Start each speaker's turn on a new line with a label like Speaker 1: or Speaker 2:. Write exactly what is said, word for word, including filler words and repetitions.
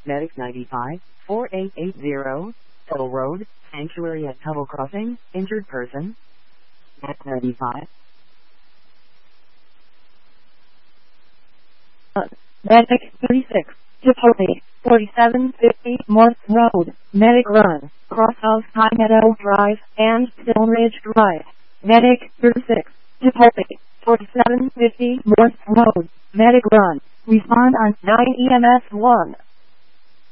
Speaker 1: Medic ninety-five, four eight eight zero, Tuttle Road, Sanctuary at Tuttle Crossing, injured person. Medic ninety-five.
Speaker 2: Medic thirty-six, Chipotle, forty-seven fifty Morse Road, Medic Run, cross of High Meadow Drive and Stone Ridge Drive. Medic thirty-six, Chipotle, forty-seven fifty Morse Road, Medic Run. Respond on nine E M S one.